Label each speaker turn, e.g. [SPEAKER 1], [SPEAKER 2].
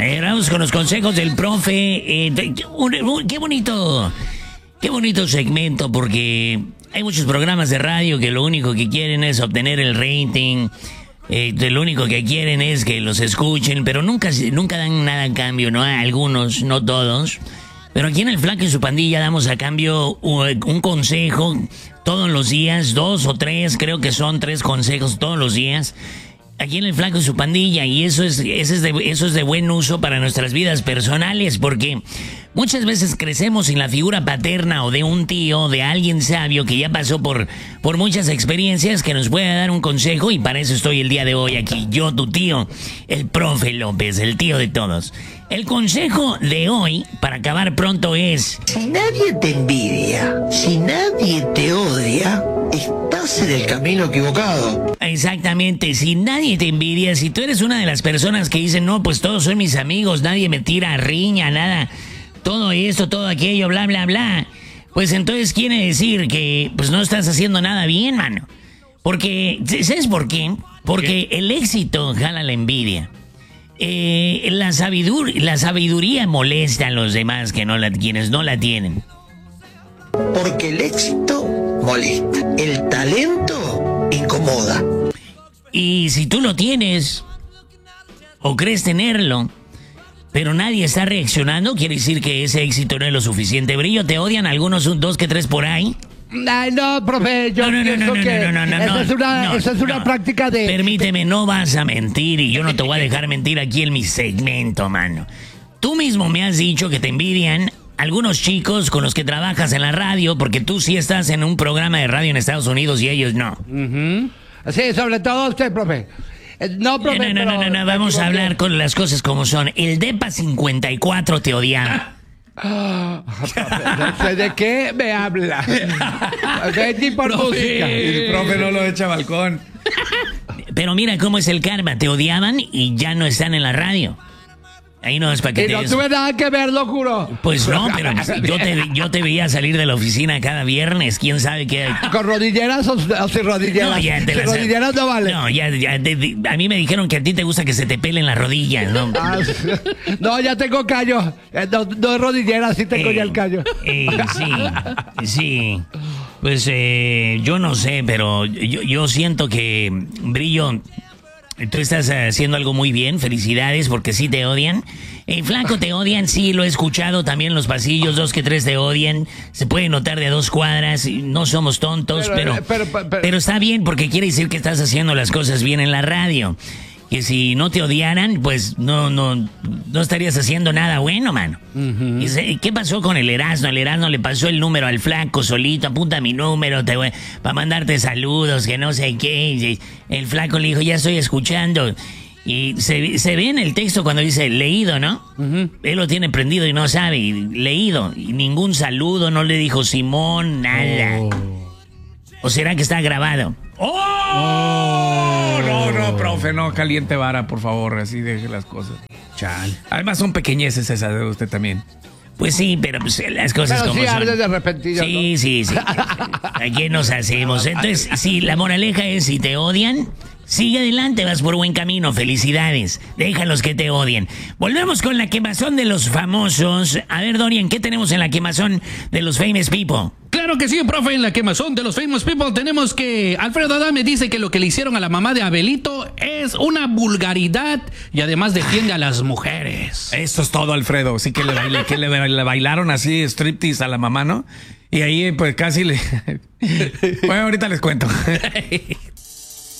[SPEAKER 1] Vamos con los consejos del profe. Qué bonito segmento, porque hay muchos programas de radio que lo único que quieren es obtener el rating. Lo único que quieren es que los escuchen, pero nunca dan nada a cambio, ¿no? Algunos, no todos. Pero aquí en El Flaco y su Pandilla damos a cambio un consejo todos los días, 2 o 3, creo que son 3 consejos todos los días. Aquí en El Flaco y su Pandilla, y eso es de buen uso para nuestras vidas personales, porque muchas veces crecemos sin la figura paterna o de un tío, de alguien sabio que ya pasó por muchas experiencias, que nos pueda dar un consejo, y para eso estoy el día de hoy aquí, yo, tu tío, el profe López, el tío de todos. El consejo de hoy, para acabar pronto, es:
[SPEAKER 2] si nadie te envidia, si nadie te odia, estás en el camino equivocado.
[SPEAKER 1] Exactamente, si nadie te envidia, si tú eres una de las personas que dicen, no, pues todos son mis amigos, nadie me tira riña, nada, todo esto, todo aquello, bla, bla, bla, pues entonces quiere decir que pues no estás haciendo nada bien, mano. Porque, ¿sabes por qué? Porque el éxito jala la envidia. La sabiduría molesta a los demás quienes no la tienen.
[SPEAKER 2] Porque el éxito molesta, el talento incomoda.
[SPEAKER 1] Y si tú lo tienes, o crees tenerlo, pero nadie está reaccionando, quiere decir que ese éxito no es lo suficiente. Brillo, ¿te odian algunos, 2 que 3 por ahí?
[SPEAKER 3] Ay, no, profe, yo pienso que esa es una práctica de...
[SPEAKER 1] Permíteme, no vas a mentir, y yo no te voy a dejar mentir aquí en mi segmento, mano. Tú mismo me has dicho que te envidian algunos chicos con los que trabajas en la radio, porque tú sí estás en un programa de radio en Estados Unidos y ellos no.
[SPEAKER 3] Sí, sobre todo usted, profe. No, profe,
[SPEAKER 1] no, vamos a hablar con las cosas como son. El DEPA 54 te odiaba.
[SPEAKER 3] No sé de qué me habla. ¿Qué tipo de música?
[SPEAKER 4] El profe no lo echa a balcón.
[SPEAKER 1] Pero mira cómo es el karma. Te odiaban y ya no están en la radio. Ahí no es para que
[SPEAKER 3] y no tuve nada que ver, lo juro.
[SPEAKER 1] Pues no, pero yo te veía salir de la oficina cada viernes. ¿Quién sabe qué?
[SPEAKER 3] ¿Con rodilleras o sin rodilleras?
[SPEAKER 1] No, ya
[SPEAKER 3] sin rodilleras no vale.
[SPEAKER 1] No, a mí me dijeron que a ti te gusta que se te pelen las rodillas, ¿no?
[SPEAKER 3] No, ya tengo callo. No rodilleras, sí tengo ya el callo.
[SPEAKER 1] Sí. Pues yo no sé, pero yo siento que, Brillo, tú estás haciendo algo muy bien. Felicidades, porque sí te odian. Flaco, te odian, sí, lo he escuchado también en los pasillos. 2 que 3 te odian. Se puede notar de a 2 cuadras. No somos tontos, pero está bien, porque quiere decir que estás haciendo las cosas bien en la radio. Que si no te odiaran, pues no estarías haciendo nada bueno, mano. ¿Qué pasó con el Erasmo? El Erasmo le pasó el número al Flaco solito. Apunta mi número para mandarte saludos, que no sé qué. El Flaco le dijo, ya estoy escuchando. Y se ve en el texto cuando dice leído, ¿no? Él lo tiene prendido y no sabe. Leído. Y ningún saludo, no le dijo Simón, nada. ¿O será que está grabado?
[SPEAKER 4] No, profe, no caliente vara, por favor, así deje las cosas. Chal. Además son pequeñeces esas de usted también.
[SPEAKER 1] Pues sí, pero pues, las cosas como
[SPEAKER 3] sí,
[SPEAKER 1] son.
[SPEAKER 3] de repentillo,
[SPEAKER 1] Sí. ¿A qué nos hacemos? Entonces, sí, la moraleja es, si te odian, sigue adelante, vas por buen camino, felicidades. Déjalos que te odien. Volvemos con la quemazón de los famosos. A ver, Dorian, ¿qué tenemos en la quemazón de los famous people?
[SPEAKER 5] Claro que sí, profe, en la quemazón de los famous people tenemos que Alfredo Adame dice que lo que le hicieron a la mamá de Abelito es una vulgaridad y además defiende a las mujeres.
[SPEAKER 4] Eso es todo, Alfredo. Sí que le bailaron así striptease a la mamá, ¿no? Y ahí pues casi le... Bueno, ahorita les cuento.